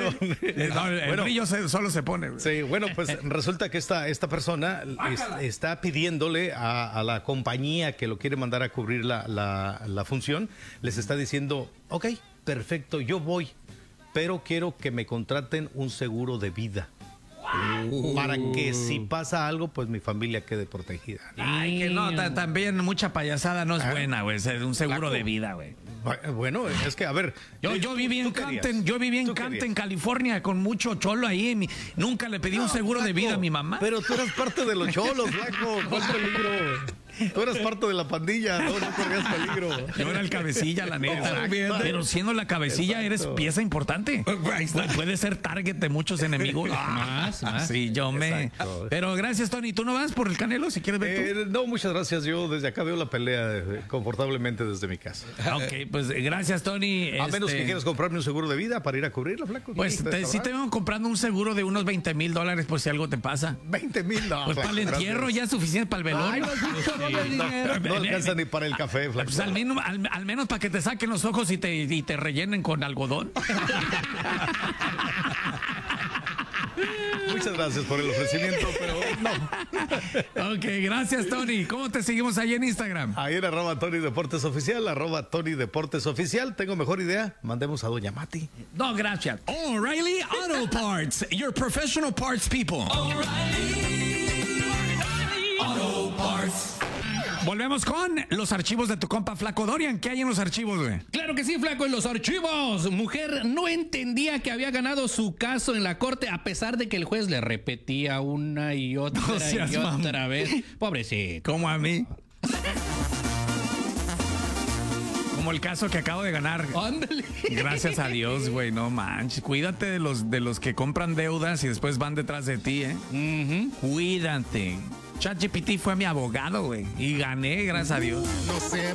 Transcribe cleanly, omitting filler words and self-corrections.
No, el Bueno, brillo solo se pone, güey. sí, bueno, pues resulta que esta persona está pidiéndole a la compañía que lo quiere mandar a cubrir la función, les está diciendo, ok, perfecto, yo voy, pero quiero que me contraten un seguro de vida. Para que si pasa algo, pues mi familia quede protegida. Ay, que no, también mucha payasada no es buena, güey. Un seguro de vida, güey. Bueno, es que, a ver. Yo viví en ¿tú qué Canton, harías? yo viví en ¿Tú qué Canton, harías? California, con mucho cholo ahí. Nunca le pedí un seguro de vida a mi mamá. Pero tú eras parte de los cholos, flaco. ¿Cuál peligro? Tú eras parte de la pandilla, no corrías peligro. Yo era el cabecilla, la neta. Exacto. Pero siendo la cabecilla, eres Exacto. pieza importante. Ahí está. Puede ser target de muchos enemigos. Más. Sí, yo me. Exacto. Pero gracias, Tony. ¿Tú no vas por el Canelo si quieres ver tú? No, muchas gracias. Yo desde acá veo la pelea confortablemente desde mi casa. Ok, pues gracias, Tony. A menos que quieras comprarme un seguro de vida para ir a cubrirla, flaco. Pues Ustedes sí te sabrán. vengo comprando un seguro de unos $20,000 por si algo te pasa. 20,000, no. Pues flaco, para el entierro gracias. ya es suficiente para el velorio. No alcanza ni para el café, flaco. Pues al menos para que te saquen los ojos y te rellenen con algodón. Muchas gracias por el ofrecimiento, pero no. Ok, gracias, Tony. ¿Cómo te seguimos ahí en Instagram? Ahí en @Tony Deportes Oficial, @Tony Deportes Oficial. Tengo mejor idea. Mandemos a Doña Mati. No, gracias. O'Reilly Auto Parts, your professional parts people. Volvemos con los archivos de tu compa Flaco Dorian. ¿Qué hay en los archivos, güey? Claro que sí, flaco, en los archivos. Mujer no entendía que había ganado su caso en la corte a pesar de que el juez le repetía una y otra No seas y otra mamón. vez. Pobrecito. Como a mí. Como el caso que acabo de ganar. Ándale. Gracias a Dios, güey, no manches. Cuídate de los que compran deudas y después van detrás de ti, ¿eh? Cuídate. ChatGPT fue mi abogado, güey. Y gané, gracias a Dios. No sé.